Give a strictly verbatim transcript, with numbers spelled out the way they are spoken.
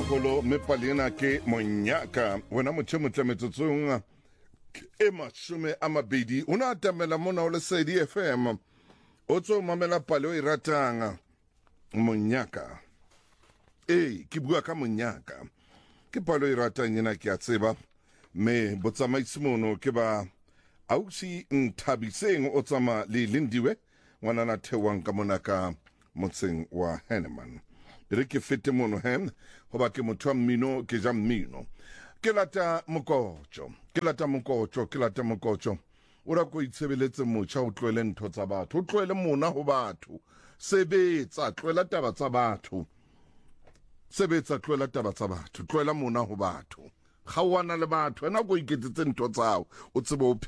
kgolo mme palena ke monyaka wena motho motle metsotsong e mashome a mabedi o na atamela mona o Lesedi F M o tso mamela pale o iratang monyaka eh ke bua ka monyaka ke palo e ratang yena ke a tseba me botsamaisi mono ke ba ausi Nthabiseng o tsama le Lindiwe ngwana na thewang ka monaka motseng wa Henneman re ke fete mono hem ho ba ke motho wa mmino ke ja mmino ke lata mokotjo ke lata mokotjo ke lata mokotjo o ra go itshebeletse motjha o tlwele ntho tsa batho o tlwele mona ho batho sebetsa tlwela taba tsa batho sebetsa tlwela taba tsa batho tlwela mona ho batho ga wana le batho ena go iketsetse ntho tsao o tsebe o